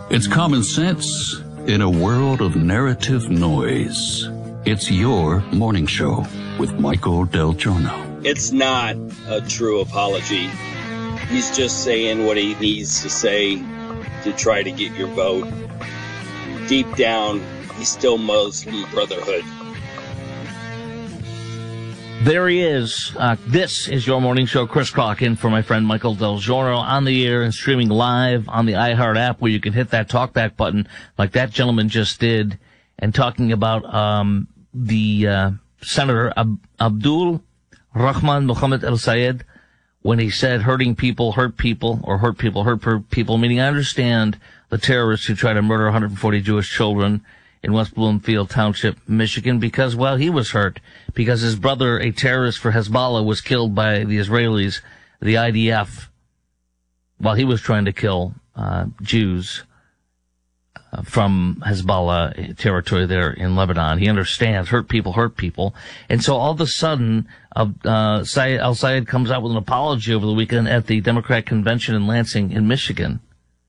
It's common sense in a world of narrative noise. It's your morning show with Michael Del Giorno. It's not a true apology. He's just saying what he needs to say to try to get your vote. Deep down, he's still Muslim Brotherhood. There he is. This is your morning show. Chris Crock in for my friend Michael Del Giorno on the air and streaming live on the iHeart app where you can hit that talkback button like that gentleman just did and talking about the Senator Abdul Rahman Mohammed El Sayed when he said hurting people hurt people or hurt people hurt people, meaning I understand the terrorists who try to murder 140 Jewish children in West Bloomfield Township, Michigan, because, well, he was hurt because his brother, a terrorist for Hezbollah, was killed by the Israelis, the IDF, while he was trying to kill Jews from Hezbollah territory there in Lebanon. He understands hurt people. And so all of a sudden, Sayed al-Sayed comes out with an apology over the weekend at the Democrat convention in Lansing in Michigan.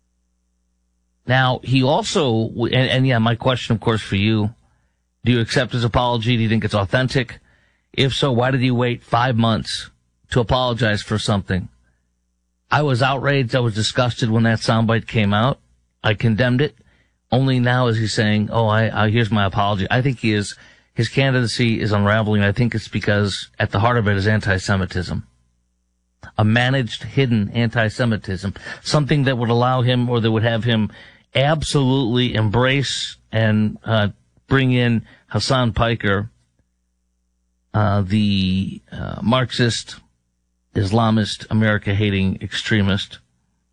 Now, he also, and yeah, my question, of course, for you, do you accept his apology? Do you think it's authentic? If so, why did he wait 5 months to apologize for something? I was outraged. I was disgusted when that soundbite came out. I condemned it. Only now is he saying, here's my apology. I think his candidacy is unraveling. I think it's because at the heart of it is anti-Semitism. A managed, hidden anti-Semitism. Something that would allow him or that would have him absolutely embrace and bring in Hassan Piker, the Marxist, Islamist, America-hating extremist,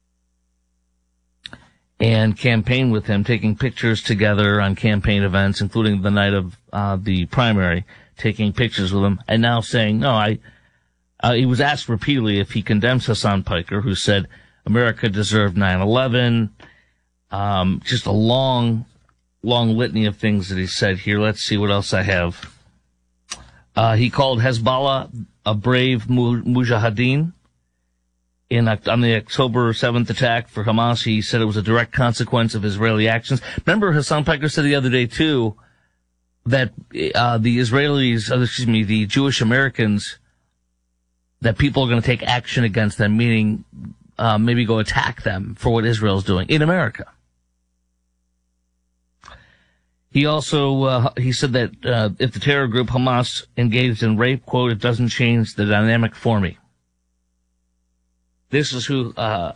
and campaign with him, taking pictures together on campaign events, including the night of the primary, taking pictures with him, and now saying, he was asked repeatedly if he condemns Hassan Piker, who said America deserved 9/11. Just a long litany of things that he said here. Let's see what else I have. He called Hezbollah a brave mujahideen. On the October 7th attack for Hamas, he said it was a direct consequence of Israeli actions. Remember, Hassan Piker said the other day, too, that the Jewish Americans, that people are going to take action against them, meaning maybe go attack them for what Israel's doing in America. He also he said that if the terror group Hamas engaged in rape, quote, it doesn't change the dynamic for me. This is who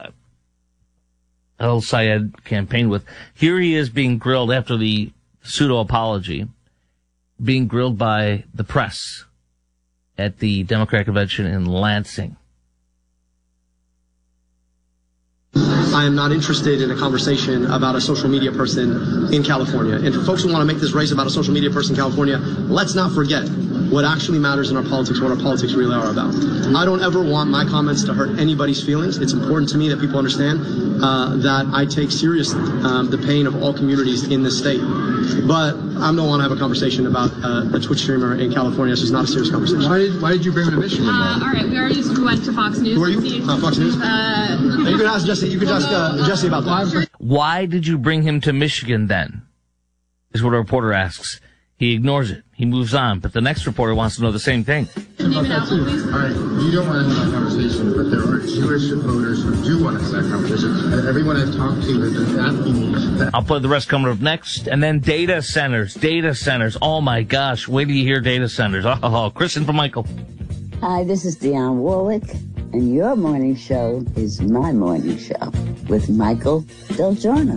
al-Sayed campaigned with. Here he is being grilled after the pseudo-apology, being grilled by the press at the Democratic convention in Lansing. I am not interested in a conversation about a social media person in California. And for folks who want to make this race about a social media person in California, let's not forget what actually matters in our politics, what our politics really are about. I don't ever want my comments to hurt anybody's feelings. It's important to me that people understand that I take seriously the pain of all communities in this state. But I don't want to have a conversation about a Twitch streamer in California. This is not a serious conversation. Why did you bring him to Michigan? All right, we already went to Fox News. Who are you? Fox News? You could ask Jesse. You could ask Jesse about that. Why did you bring him to Michigan then? Is what a reporter asks. He ignores it. He moves on. But the next reporter wants to know the same thing. About that too. All right, you don't want to have that conversation, but there are Jewish voters who do want to have that conversation. And everyone I've talked to has been asking me that. I'll play the rest coming up next. And then data centers. Oh, my gosh. Wait till you hear data centers. Oh, Kristen for Michael. Hi, this is Dionne Warwick, and your morning show is my morning show with Michael Del Giorno.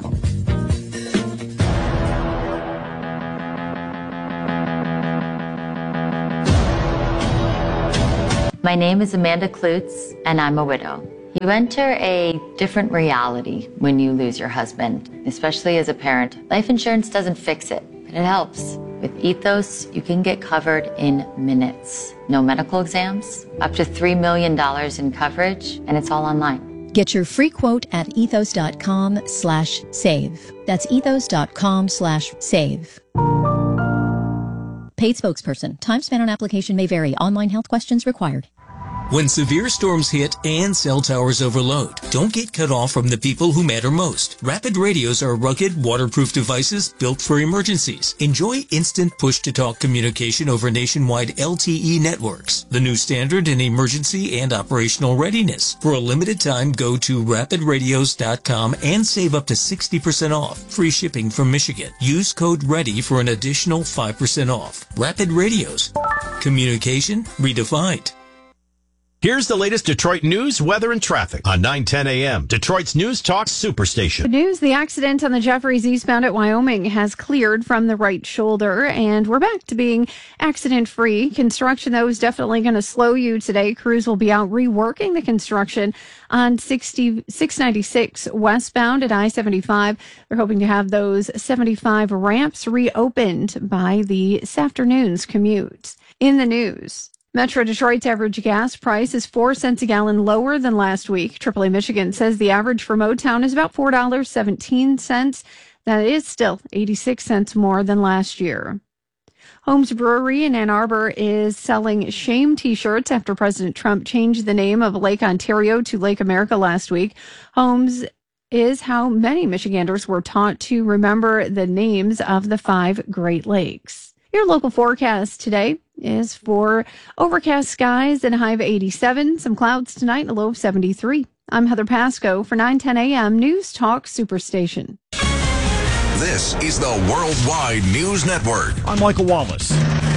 My name is Amanda Klutz, and I'm a widow. You enter a different reality when you lose your husband, especially as a parent. Life insurance doesn't fix it, but it helps. With Ethos, you can get covered in minutes. No medical exams, up to $3 million in coverage, and it's all online. Get your free quote at ethos.com/save. That's ethos.com/save. Paid spokesperson. Time spent on application may vary. Online health questions required. When severe storms hit and cell towers overload, don't get cut off from the people who matter most. Rapid radios are rugged, waterproof devices built for emergencies. Enjoy instant push-to-talk communication over nationwide LTE networks, the new standard in emergency and operational readiness. For a limited time, go to rapidradios.com and save up to 60% off. Free shipping from Michigan. Use code READY for an additional 5% off. Rapid Radios. Communication redefined. Here's the latest Detroit news, weather, and traffic on 9:10 a.m. Detroit's News Talk Superstation. Good news, the accident on the Jeffries eastbound at Wyoming has cleared from the right shoulder, and we're back to being accident-free. Construction, though, is definitely going to slow you today. Crews will be out reworking the construction on 696 westbound at I-75. They're hoping to have those 75 ramps reopened by this afternoon's commute. In the news, Metro Detroit's average gas price is 4 cents a gallon lower than last week. AAA Michigan says the average for Motown is about $4.17. That is still 86 cents more than last year. Holmes Brewery in Ann Arbor is selling shame T-shirts after President Trump changed the name of Lake Ontario to Lake America last week. Holmes is how many Michiganders were taught to remember the names of the 5 Great Lakes. Your local forecast today is for overcast skies and a high of 87, some clouds tonight and a low of 73. I'm Heather Pasco for 9:10 a.m. News Talk Superstation. This is the Worldwide News Network. I'm Michael Wallace.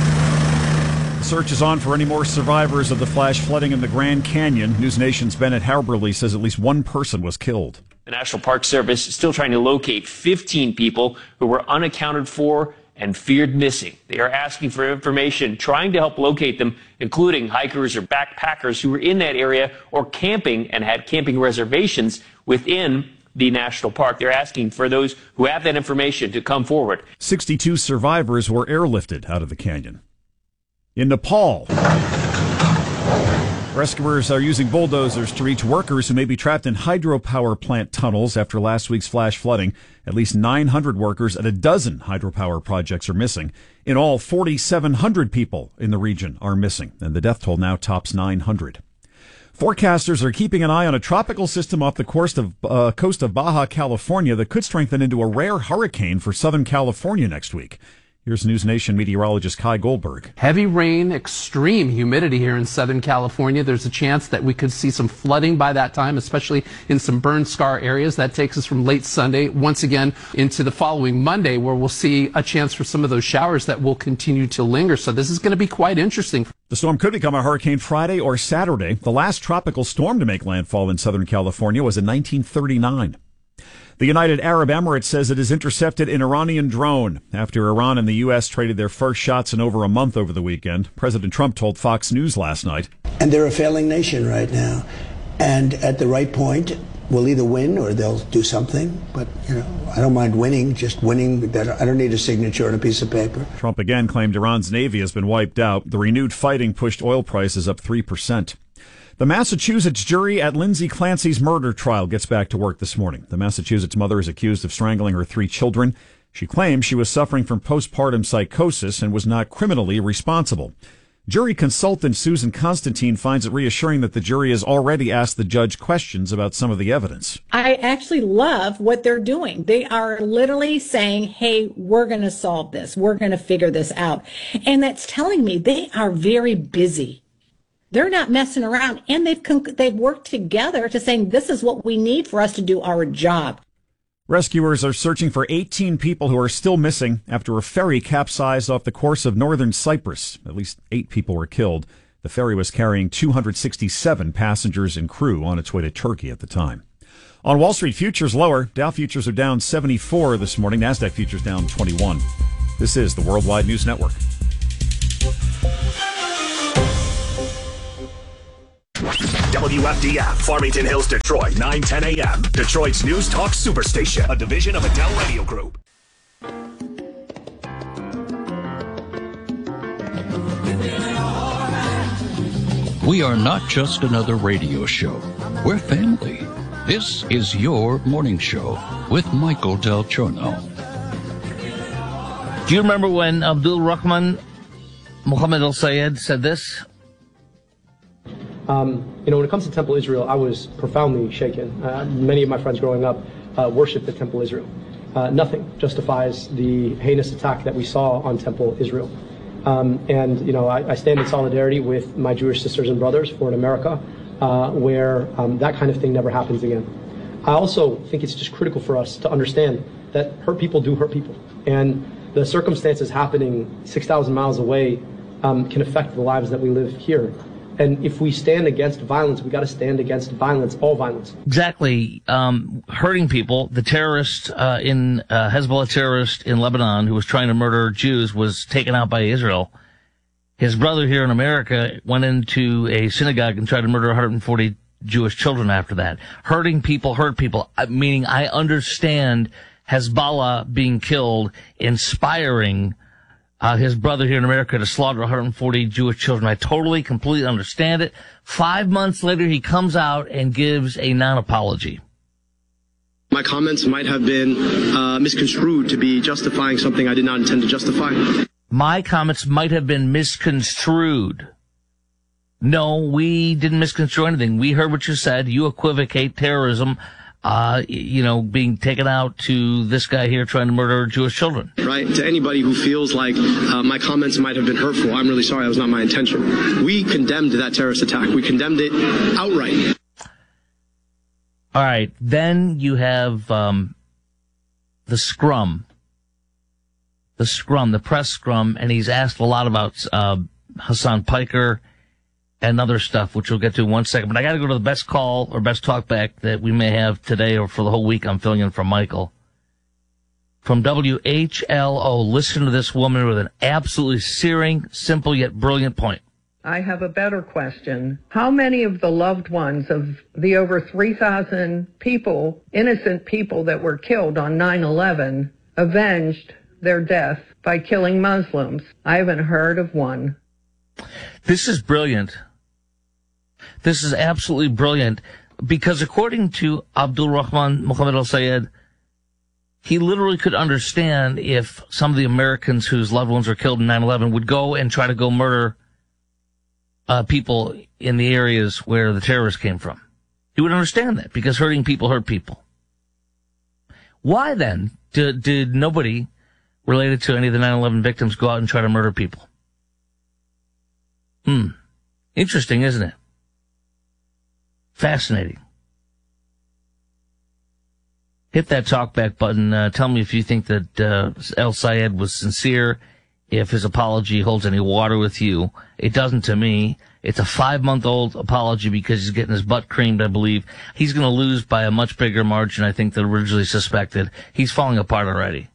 The search is on for any more survivors of the flash flooding in the Grand Canyon. News Nation's Bennett Haberly says at least one person was killed. The National Park Service is still trying to locate 15 people who were unaccounted for and feared missing. They are asking for information, trying to help locate them, including hikers or backpackers who were in that area or camping and had camping reservations within the national park. They're asking for those who have that information to come forward. 62 survivors were airlifted out of the canyon. In Nepal, rescuers are using bulldozers to reach workers who may be trapped in hydropower plant tunnels after last week's flash flooding. At least 900 workers at a dozen hydropower projects are missing. In all, 4,700 people in the region are missing, and the death toll now tops 900. Forecasters are keeping an eye on a tropical system off the coast of Baja California that could strengthen into a rare hurricane for Southern California next week. Here's News Nation meteorologist Kai Goldberg. Heavy rain, extreme humidity here in Southern California. There's a chance that we could see some flooding by that time, especially in some burn scar areas. That takes us from late Sunday once again into the following Monday, where we'll see a chance for some of those showers that will continue to linger. So this is going to be quite interesting. The storm could become a hurricane Friday or Saturday. The last tropical storm to make landfall in Southern California was in 1939. The United Arab Emirates says it has intercepted an Iranian drone after Iran and the U.S. traded their first shots in over a month over the weekend. President Trump told Fox News last night. And they're a failing nation right now. And at the right point, we'll either win or they'll do something. But, I don't mind winning, just winning. I don't need a signature on a piece of paper. Trump again claimed Iran's navy has been wiped out. The renewed fighting pushed oil prices up 3%. The Massachusetts jury at Lindsay Clancy's murder trial gets back to work this morning. The Massachusetts mother is accused of strangling her 3 children. She claims she was suffering from postpartum psychosis and was not criminally responsible. Jury consultant Susan Constantine finds it reassuring that the jury has already asked the judge questions about some of the evidence. I actually love what they're doing. They are literally saying, hey, we're going to solve this. We're going to figure this out. And that's telling me they are very busy. They're not messing around, and they've worked together to saying this is what we need for us to do our job. Rescuers are searching for 18 people who are still missing after a ferry capsized off the course of northern Cyprus. At least 8 people were killed. The ferry was carrying 267 passengers and crew on its way to Turkey at the time. On Wall Street, futures lower. Dow futures are down 74 this morning. NASDAQ futures down 21. This is the Worldwide News Network. WFDF, Farmington Hills, Detroit, 9:10 a.m. Detroit's News Talk Superstation, a division of Adele Radio Group. We are not just another radio show. We're family. This is your morning show with Michael Del Giorno. Do you remember when Abdul Rahman Muhammad Al Sayed said this? When it comes to Temple Israel, I was profoundly shaken. Many of my friends growing up worshiped at Temple Israel. Nothing justifies the heinous attack that we saw on Temple Israel. I stand in solidarity with my Jewish sisters and brothers for an America where that kind of thing never happens again. I also think it's just critical for us to understand that hurt people do hurt people. And the circumstances happening 6,000 miles away can affect the lives that we live here. And if we stand against violence, we got to stand against violence, all violence. Exactly. Hurting people. The terrorist Hezbollah terrorist in Lebanon who was trying to murder Jews was taken out by Israel. His brother here in America went into a synagogue and tried to murder 140 Jewish children after that. Hurting people hurt people, meaning I understand Hezbollah being killed, inspiring his brother here in America to slaughter 140 Jewish children. I totally, completely understand it. 5 months later, he comes out and gives a non-apology. My comments might have been misconstrued to be justifying something I did not intend to justify. My comments might have been misconstrued. No, we didn't misconstrue anything. We heard what you said. You equivocate terrorism, being taken out to this guy here trying to murder Jewish children. Right. To anybody who feels like my comments might have been hurtful, I'm really sorry. That was not my intention. We condemned that terrorist attack. We condemned it outright. All right. Then you have the scrum. The press scrum, and he's asked a lot about Hassan Piker and other stuff, which we'll get to in 1 second. But I got to go to the best call or best talkback that we may have today or for the whole week. I'm filling in for Michael. From WHLO, listen to this woman with an absolutely searing, simple yet brilliant point. I have a better question. How many of the loved ones of the over 3,000 people, innocent people that were killed on 9/11, avenged their death by killing Muslims? I haven't heard of one. This is brilliant. This is absolutely brilliant because according to Abdul Rahman Mohammed al-Sayed, he literally could understand if some of the Americans whose loved ones were killed in 9/11 would go and try to go murder people in the areas where the terrorists came from. He would understand that because hurting people hurt people. Why then did nobody related to any of the 9/11 victims go out and try to murder people? Interesting, isn't it? Fascinating. Hit that talkback button. Tell me if you think that El-Sayed was sincere, if his apology holds any water with you. It doesn't to me. It's a 5-month-old apology because he's getting his butt creamed, I believe. He's going to lose by a much bigger margin, I think, than originally suspected. He's falling apart already.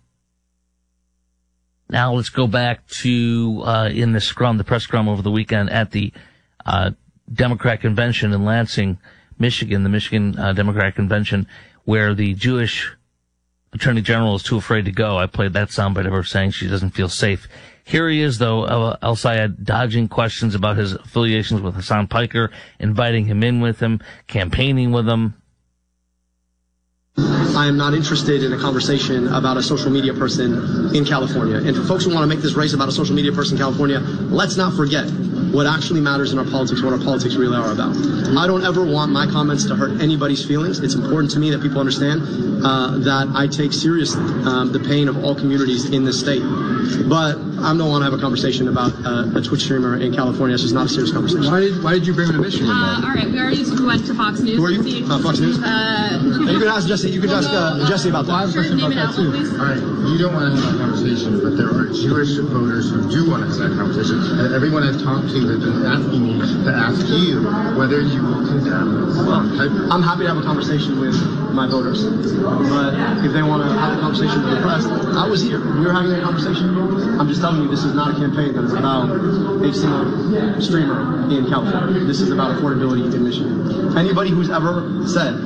Now let's go back to in the scrum, the press scrum over the weekend at the Democrat convention in Lansing, Michigan, the Michigan Democrat convention, where the Jewish Attorney General is too afraid to go. I played that soundbite of her saying she doesn't feel safe. Here he is, though, El-Sayed, dodging questions about his affiliations with Hassan Piker, inviting him in with him, campaigning with him. I am not interested in a conversation about a social media person in California. And for folks who want to make this race about a social media person in California, let's not forget what actually matters in our politics, what our politics really are about. I don't ever want my comments to hurt anybody's feelings. It's important to me that people understand that I take seriously the pain of all communities in this state. But I don't want to have a conversation about a Twitch streamer in California. It's just not a serious conversation. Why did you bring him to Michigan? All right, we already went to Fox News. Who are you? Fox News? You could ask Jesse. You could ask Jesse about that. I have a question about that too. All right, you don't want to have that conversation, but there are Jewish voters who do want to have that conversation. And everyone I've talked to has been asking me to ask you whether you will condemn. Well, I'm happy to have a conversation with my voters, but if they want to have a conversation with the press, I was here. We were having a conversation. I'm just telling you, this is not a campaign that is about a single streamer in California. This is about affordability in Michigan. Anybody who's ever said